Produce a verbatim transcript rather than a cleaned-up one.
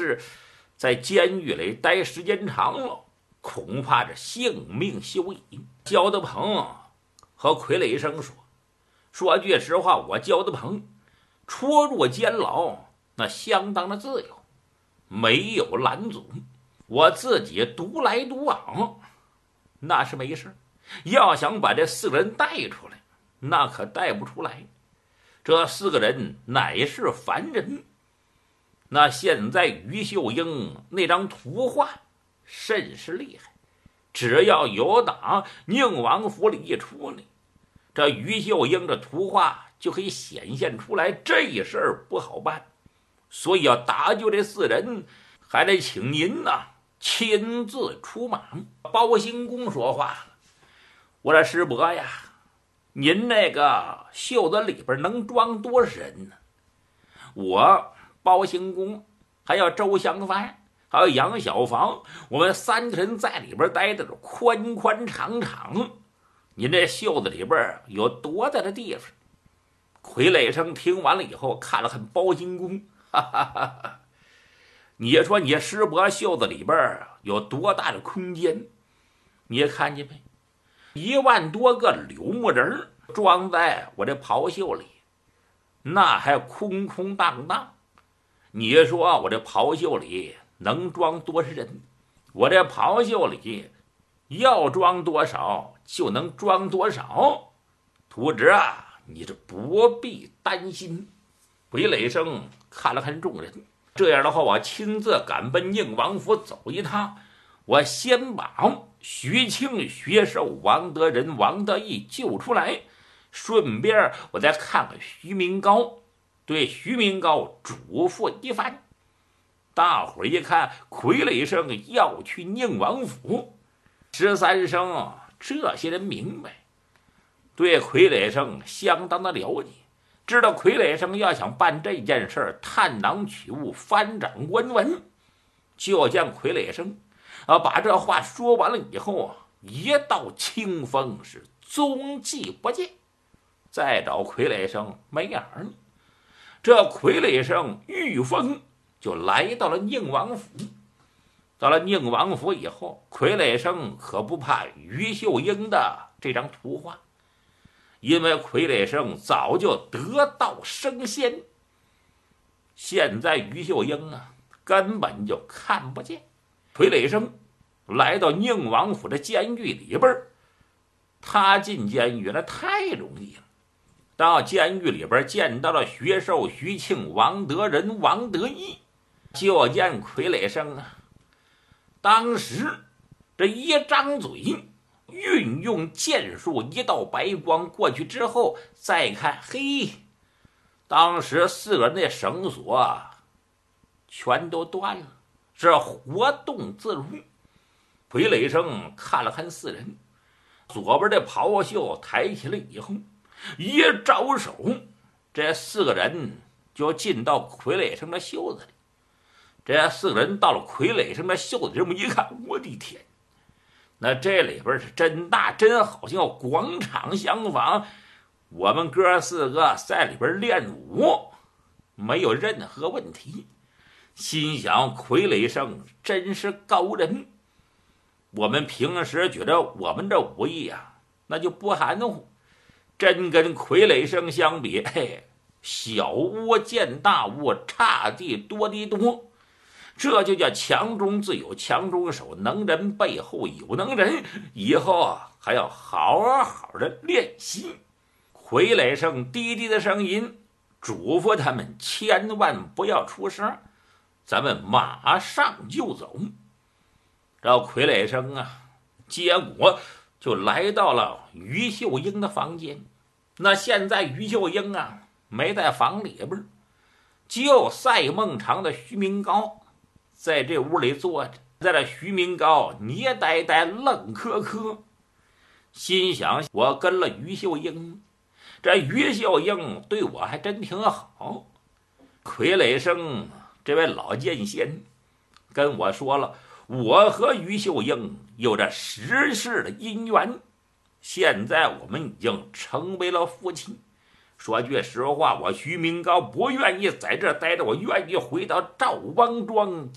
是在监狱里待时间长了，恐怕这性命休矣。焦德鹏和傀儡生说：“说句实话，我焦德鹏初入监牢，那相当的自由，没有拦阻，我自己独来独往，那是没事。要想把这四个人带出来，那可带不出来。这四个人乃是凡人。那现在于秀英那张图画甚是厉害，只要有打宁王府里一出来，这于秀英的图画就可以显现出来，这事儿不好办。所以要搭救这四人，还得请您呐、啊、亲自出马。”包兴公说话了：“我说师伯呀，您那个袖子里边能装多少人呢？我包兴公还有周祥藩还有杨小房，我们三个人在里边待着宽宽敞敞，您这袖子里边有多大的地方？”傀儡生听完了以后，看了看包兴公，哈哈哈哈，你说你师伯袖子里边有多大的空间？你看见没？一万多个柳木人装在我这袍袖里，那还空空荡荡。你说我这袍袖里能装多少人？我这袍袖里要装多少就能装多少。徒侄啊，你这不必担心。傀儡生看了看众人，这样的话，我亲自赶奔宁王府走一趟。我先把徐庆、徐寿、王德仁、王德义救出来，顺便我再看看徐明高，对徐明高嘱咐一番。大伙儿一看傀儡生要去宁王府，十三生这些人明白，对傀儡生相当的了解，知道傀儡生要想办这件事儿，探囊取物，翻掌观文。就见傀儡生啊，把这话说完了以后，一道清风是踪迹不见。再找傀儡生没影儿了。这傀儡生御风就来到了宁王府。到了宁王府以后，傀儡生可不怕于秀英的这张图画，因为傀儡生早就得道升仙，现在于秀英啊根本就看不见。傀儡生来到宁王府的监狱里边，他进监狱那太容易了。到监狱里边见到了徐寿、徐庆、王德仁、王德义，就见傀儡生啊，当时这一张嘴，运用剑术，一道白光过去之后，再看，嘿，当时四个人的绳索啊全都断了，这活动自如。傀儡生看了看四人，左边的袍袖抬起来以后，一招手，这四个人就进到傀儡生的袖子里。这四个人到了傀儡生的袖子这么一看，我的天，那这里边是真大，真好像广场相仿。我们哥四个在里边练武，没有任何问题。心想傀儡生真是高人。我们平时觉得我们这武艺啊，那就不含糊，真跟傀儡生相比，嘿，小巫见大巫，差地多的多。这就叫强中自有强中手，能人背后有能人，以后啊还要好好的练习。傀儡生低低的声音嘱咐他们千万不要出声，咱们马上就走。这傀儡生啊，结果就来到了于秀英的房间。那现在于秀英啊没在房里边，就赛孟尝的徐明高在这屋里坐着。在这徐明高捏呆呆愣磕磕，心想我跟了于秀英，这于秀英对我还真挺好。傀儡生这位老剑仙跟我说了，我和于秀英有着十世的姻缘，现在我们已经成为了夫妻。说句实话，我徐明高不愿意在这待着，我愿意回到赵王庄